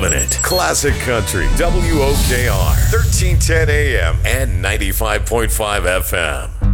loving it. Classic Country, WOKR, 1310 AM and 95.5 FM.